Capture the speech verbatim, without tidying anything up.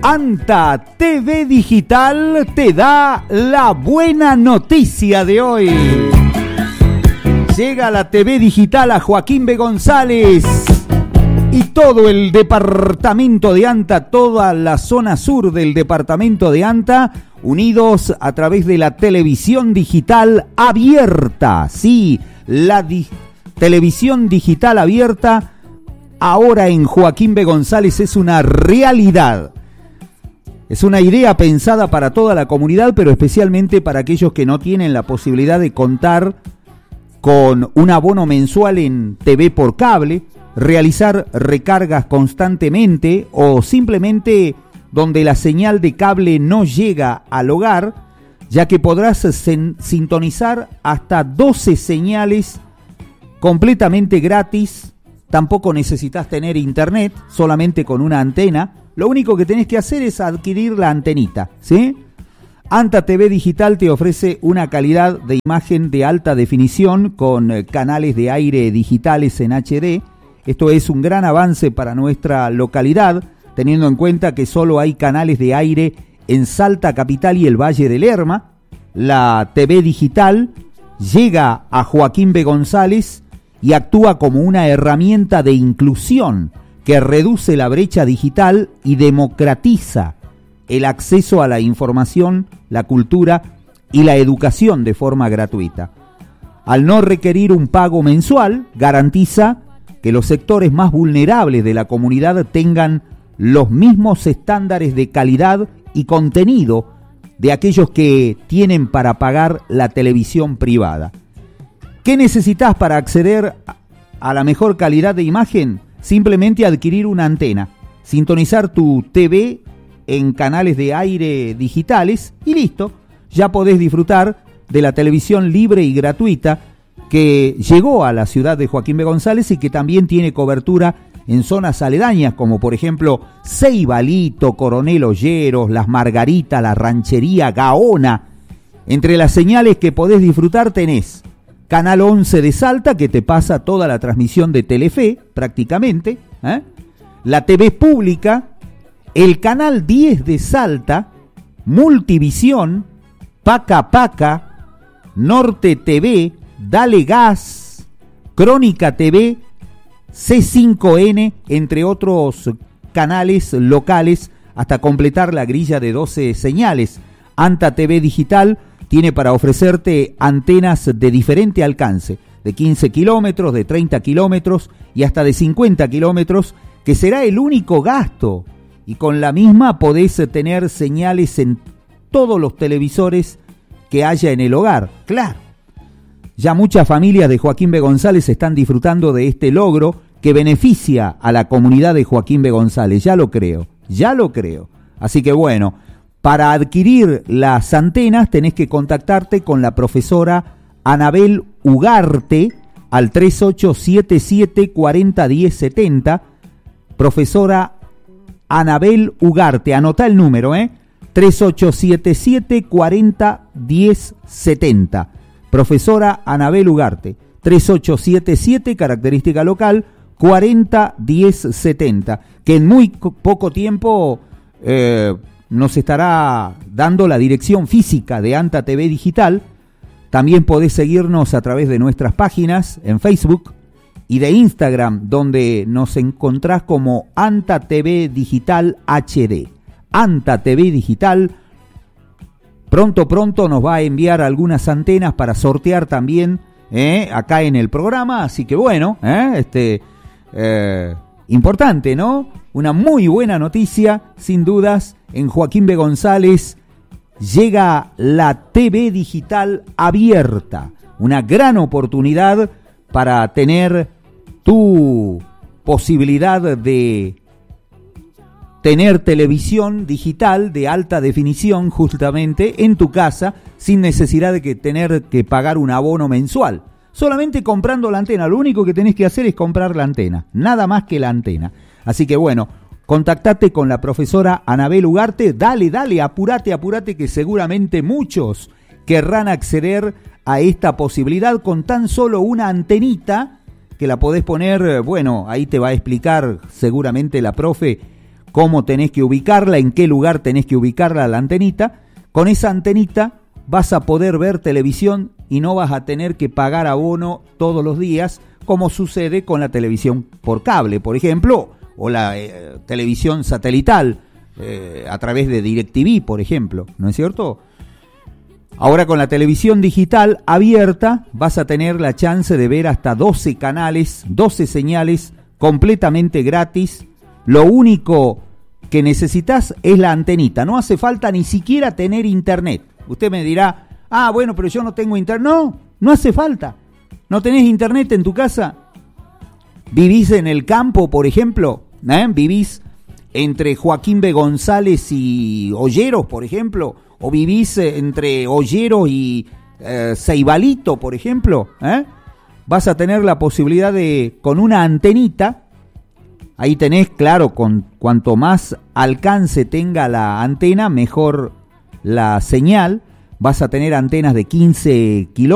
Anta T V Digital te da la buena noticia de hoy. Llega la T V Digital a Joaquín B. González y todo el departamento de Anta, toda la zona sur del departamento de Anta, unidos a través de la televisión digital abierta. Sí, la di- televisión digital abierta ahora en Joaquín B. González es una realidad. Es una idea pensada para toda la comunidad, pero especialmente para aquellos que no tienen la posibilidad de contar con un abono mensual en T V por cable, realizar recargas constantemente o simplemente donde la señal de cable no llega al hogar, ya que podrás sen- sintonizar hasta doce señales completamente gratis. Tampoco necesitas tener internet, solamente con una antena. Lo único que tenés que hacer es adquirir la antenita, ¿sí? Anta T V Digital te ofrece una calidad de imagen de alta definición con eh, canales de aire digitales en H D. Esto es un gran avance para nuestra localidad, teniendo en cuenta que solo hay canales de aire en Salta Capital y el Valle del Lerma. La T V Digital llega a Joaquín B. González y actúa como una herramienta de inclusión que reduce la brecha digital y democratiza el acceso a la información, la cultura y la educación de forma gratuita. Al no requerir un pago mensual, garantiza que los sectores más vulnerables de la comunidad tengan los mismos estándares de calidad y contenido de aquellos que tienen para pagar la televisión privada. ¿Qué necesitas para acceder a la mejor calidad de imagen? Simplemente adquirir una antena, sintonizar tu T V en canales de aire digitales y listo, ya podés disfrutar de la televisión libre y gratuita que llegó a la ciudad de Joaquín B. González y que también tiene cobertura en zonas aledañas como por ejemplo Ceibalito, Coronel Olleros, Las Margaritas, La Ranchería, Gaona. Entre las señales que podés disfrutar tenés Canal once de Salta, que te pasa toda la transmisión de Telefe, prácticamente, ¿eh? La T V pública, el Canal diez de Salta, Multivisión, Paca Paca, Norte T V, Dale Gas, Crónica T V, C cinco N, entre otros canales locales, hasta completar la grilla de doce señales. Anta T V Digital tiene para ofrecerte antenas de diferente alcance, de quince kilómetros, de treinta kilómetros y hasta de cincuenta kilómetros, que será el único gasto. Y con la misma podés tener señales en todos los televisores que haya en el hogar. Claro, ya muchas familias de Joaquín B. González están disfrutando de este logro que beneficia a la comunidad de Joaquín B. González. Ya lo creo, ya lo creo. Así que bueno, para adquirir las antenas tenés que contactarte con la profesora Anabel Ugarte al tres ocho siete siete, cuatro cero uno cero siete cero. Profesora Anabel Ugarte, anotá el número, ¿eh? tres ocho siete siete, cuatro cero uno cero siete cero. Profesora Anabel Ugarte, tres ocho siete siete, característica local, cuatro cero uno cero siete cero. Que en muy poco tiempo Eh, nos estará dando la dirección física de Anta T V Digital. También podés seguirnos a través de nuestras páginas en Facebook y de Instagram, donde nos encontrás como Anta T V Digital H D. Anta T V Digital pronto, pronto nos va a enviar algunas antenas para sortear también eh, acá en el programa. Así que bueno, eh, este eh, importante, ¿no? Una muy buena noticia, sin dudas. En Joaquín B. González llega la T V Digital abierta, una gran oportunidad para tener tu posibilidad de tener televisión digital de alta definición justamente en tu casa, sin necesidad de que tener que pagar un abono mensual. Solamente comprando la antena, lo único que tenés que hacer es comprar la antena, nada más que la antena. Así que bueno, contactate con la profesora Anabel Ugarte, dale, dale, apurate, apurate, que seguramente muchos querrán acceder a esta posibilidad con tan solo una antenita que la podés poner, bueno, ahí te va a explicar seguramente la profe cómo tenés que ubicarla, en qué lugar tenés que ubicarla la antenita. Con esa antenita vas a poder ver televisión y no vas a tener que pagar abono todos los días, como sucede con la televisión por cable, por ejemplo, o la eh, televisión satelital eh, a través de DirecTV, por ejemplo, ¿no es cierto? Ahora con la televisión digital abierta vas a tener la chance de ver hasta doce canales, doce señales completamente gratis. Lo único que necesitas es la antenita, no hace falta ni siquiera tener internet. Usted me dirá, ah, bueno, pero yo no tengo internet. No, no hace falta. ¿No tenés internet en tu casa? ¿Vivís en el campo, por ejemplo? ¿Eh? ¿Vivís entre Joaquín B. González y Olleros, por ejemplo? ¿O vivís entre Olleros y eh, Ceibalito, por ejemplo? ¿Eh? Vas a tener la posibilidad de, con una antenita, ahí tenés, claro, con cuanto más alcance tenga la antena, mejor la señal. Vas a tener antenas de quince kilómetros.